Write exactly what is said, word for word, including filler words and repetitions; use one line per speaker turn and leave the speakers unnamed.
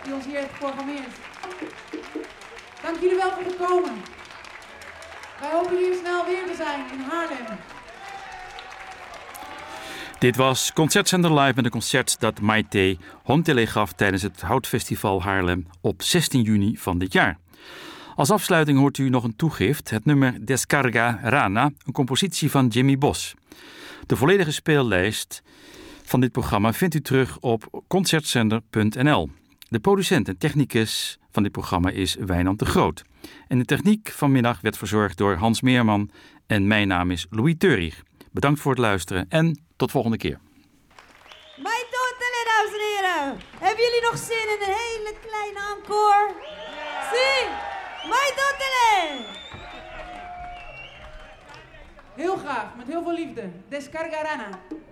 die ons hier heeft geprogrammeerd. Dank jullie wel voor het komen. Wij hopen hier snel weer te zijn in Haarlem.
Dit was Concertzender Live met een concert dat Maite Hontele gaf tijdens het Houtfestival Haarlem op zestien juni van dit jaar. Als afsluiting hoort u nog een toegift, het nummer Descarga Rana, een compositie van Jimmy Bos. De volledige speellijst van dit programma vindt u terug op concertzender punt n l. De producent en technicus van dit programma is Wijnand de Groot. En de techniek vanmiddag werd verzorgd door Hans Meerman en mijn naam is Louis Teurig. Bedankt voor het luisteren en tot volgende keer.
Mijn totale, dames en heren. Hebben jullie nog zin in een hele kleine encore? Zie! Mijn totale!
Heel graag, met heel veel liefde. Descarga Rana.